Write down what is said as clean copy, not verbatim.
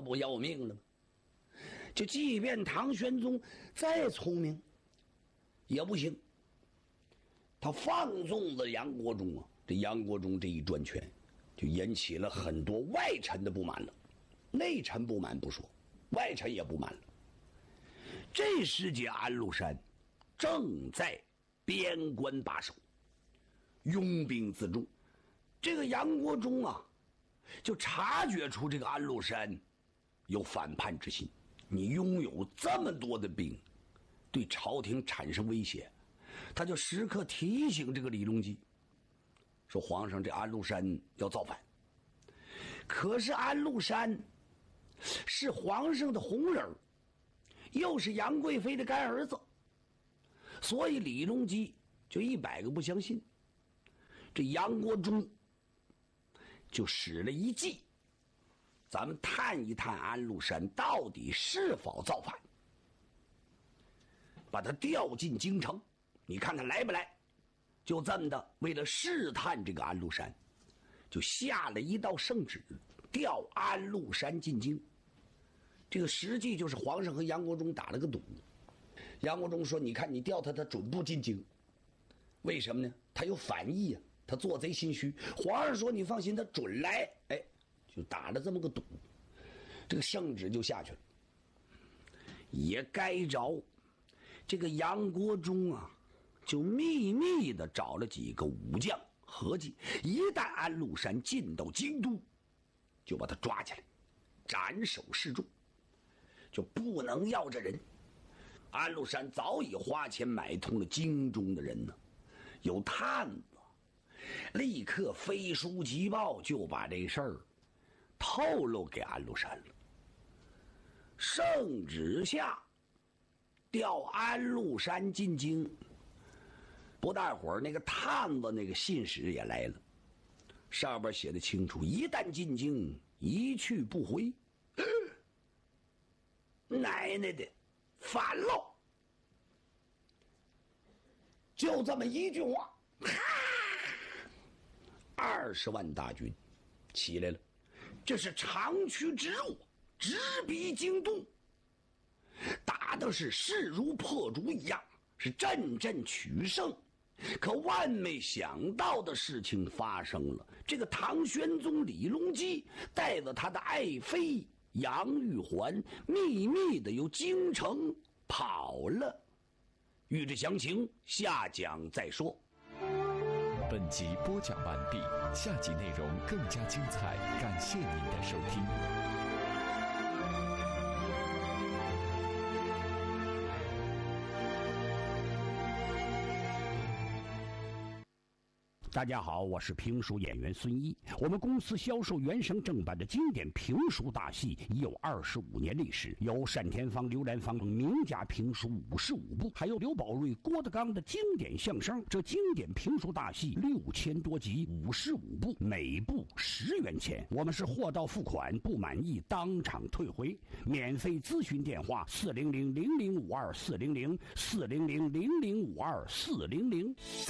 不要命了吗？就即便唐玄宗再聪明也不行，他放纵了杨国忠啊，这杨国忠这一专权就引起了很多外臣的不满了。内臣不满不说，外臣也不满了。这时节安禄山正在边关把守，拥兵自重。这个杨国忠啊就察觉出这个安禄山有反叛之心，你拥有这么多的兵对朝廷产生威胁，他就时刻提醒这个李隆基说，皇上这安禄山要造反。可是安禄山是皇上的红人，又是杨贵妃的干儿子，所以李隆基就100个不相信。这杨国忠就使了一计，咱们探一探安禄山到底是否造反，把他调进京城，你看他来不来。就这么的，为了试探这个安禄山，就下了一道圣旨，调安禄山进京。这个实际就是皇上和杨国忠打了个赌。杨国忠说，你看你调他准不进京，为什么呢？他有反意啊，他做贼心虚。皇上说你放心，他准来。哎，就打了这么个赌，这个圣旨就下去了。也该着这个杨国忠啊，就秘密的找了几个武将，合计一旦安禄山进到京都，就把他抓起来斩首示众，就不能要这人。安禄山早已花钱买通了京中的人呢，有探子立刻飞书急报，就把这事儿透露给安禄山了。圣旨下调安禄山进京，不大会儿那个探子那个信使也来了，上边写的清楚，一旦进京一去不回。奶奶的，反了！就这么一句话，20万大军起来了，这是长驱直入，直逼京都，打的是势如破竹一样，是阵阵取胜。可万没想到的事情发生了，这个唐玄宗李隆基带着他的爱妃杨玉环秘密的由京城跑了。欲知详情，下讲再说。 本集播讲完毕，下集内容更加精彩，感谢您的收听。 大家好，我是评书演员孙一。我们公司销售原声正版的经典评书大戏已有25年历史，有单田芳、刘兰芳等名家评书55部，还有刘宝瑞、郭德纲的经典相声。这经典评书大戏6000多集，55部，每部10元钱。我们是货到付款，不满意当场退回。免费咨询电话：400-0052-400，400-0052-400。